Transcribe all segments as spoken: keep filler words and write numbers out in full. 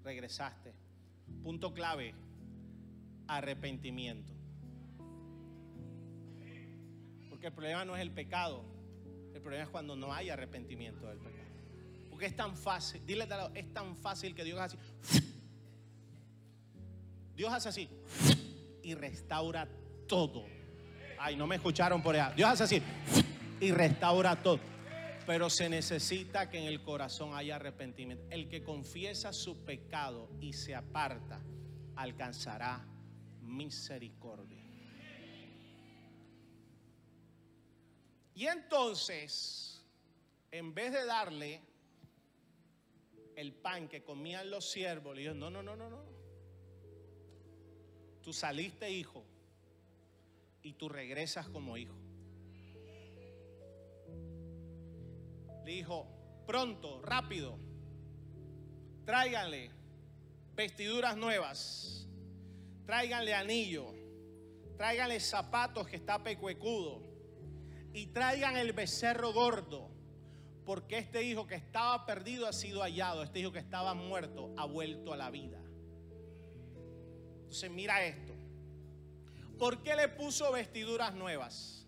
regresaste. Punto clave: arrepentimiento. Porque el problema no es el pecado, el problema es cuando no hay arrepentimiento del pecado. Porque es tan fácil, dile, es tan fácil que Dios hace así. Dios hace así y restaura todo. Ay, no me escucharon por allá. Dios hace así y restaura todo. Pero se necesita que en el corazón haya arrepentimiento. El que confiesa su pecado y se aparta alcanzará misericordia. Y entonces, en vez de darle el pan que comían los siervos, le dijo: no, no, no, no, no. Tú saliste hijo y tú regresas como hijo. Le dijo: pronto, rápido, tráiganle vestiduras nuevas, tráiganle anillo, tráiganle zapatos que está pecuecudo, y traigan el becerro gordo, porque este hijo que estaba perdido ha sido hallado, este hijo que estaba muerto ha vuelto a la vida. Entonces mira esto. ¿Por qué le puso vestiduras nuevas?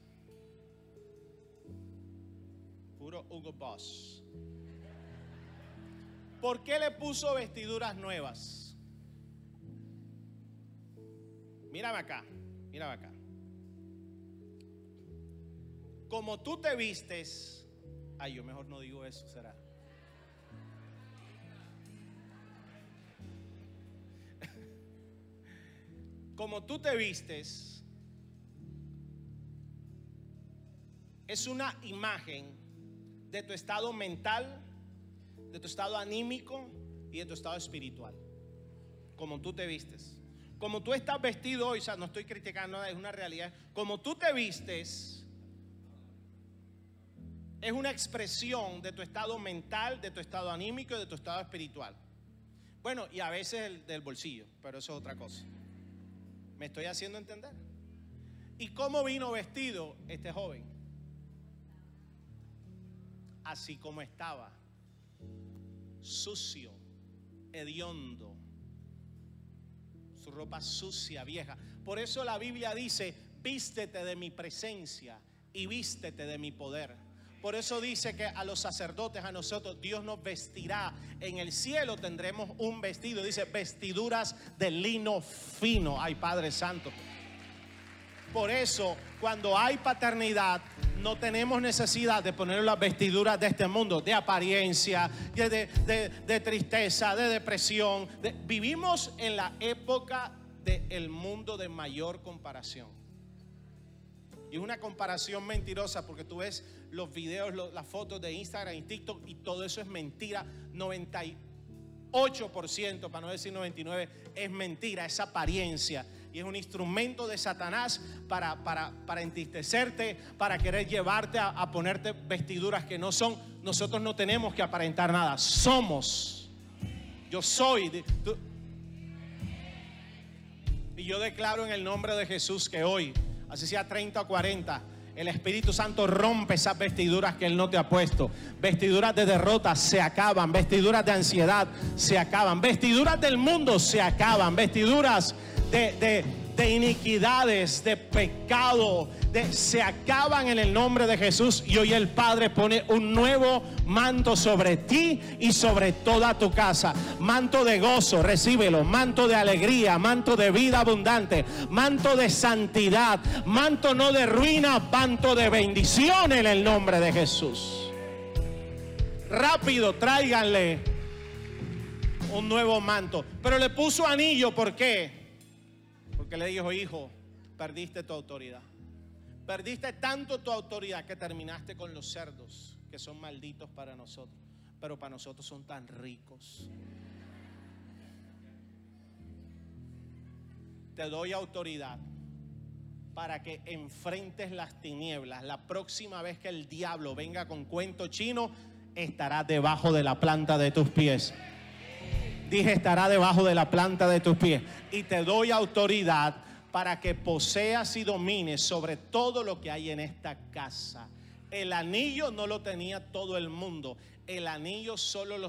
Puro Hugo Boss. ¿Por qué le puso vestiduras nuevas? Mírame acá, mírame acá. Como tú te vistes. Ay, yo mejor no digo eso, será. Como tú te vistes es una imagen de tu estado mental, de tu estado anímico y de tu estado espiritual. Como tú te vistes, como tú estás vestido hoy, o sea, no estoy criticando nada, es una realidad. Como tú te vistes es una expresión de tu estado mental, de tu estado anímico y de tu estado espiritual. Bueno, y a veces el del bolsillo, pero eso es otra cosa. ¿Me estoy haciendo entender? ¿Y cómo vino vestido este joven? Así como estaba, sucio, hediondo, su ropa sucia, vieja. Por eso la Biblia dice: vístete de mi presencia y vístete de mi poder. Por eso dice que a los sacerdotes, a nosotros, Dios nos vestirá. En el cielo tendremos un vestido. Dice: vestiduras de lino fino. Ay, Padre Santo. Por eso, cuando hay paternidad, no tenemos necesidad de poner las vestiduras de este mundo, de apariencia, de, de, de, de tristeza, de depresión. De, vivimos en la época del mundo de mayor comparación. Y es una comparación mentirosa, porque tú ves los videos, los, las fotos de Instagram y TikTok, y todo eso es mentira. noventa y ocho por ciento, para no decir noventa y nueve por ciento, es mentira, es apariencia. Y es un instrumento de Satanás para, para, para entristecerte, para querer llevarte a, a ponerte vestiduras que no son. Nosotros no tenemos que aparentar nada, somos. Yo soy. Tú, y yo declaro en el nombre de Jesús que hoy, así sea treinta o cuarenta, el Espíritu Santo rompe esas vestiduras que Él no te ha puesto. Vestiduras de derrota se acaban. Vestiduras de ansiedad se acaban. Vestiduras del mundo se acaban. Vestiduras de, de, de iniquidades, de pecado, de, se acaban en el nombre de Jesús. Y hoy el Padre pone un nuevo manto sobre ti y sobre toda tu casa. Manto de gozo, recíbelo. Manto de alegría, manto de vida abundante, manto de santidad, manto no de ruina, manto de bendición en el nombre de Jesús. Rápido, tráiganle un nuevo manto. Pero le puso anillo, ¿por qué? Porque le dijo: hijo, perdiste tu autoridad. Perdiste tanto tu autoridad que terminaste con los cerdos, que son malditos para nosotros, pero para nosotros son tan ricos. Te doy autoridad para que enfrentes las tinieblas. La próxima vez que el diablo venga con cuento chino, estará debajo de la planta de tus pies. Dije: estará debajo de la planta de tus pies. Y te doy autoridad para que poseas y domines sobre todo lo que hay en esta casa. El anillo no lo tenía todo el mundo. El anillo solo lo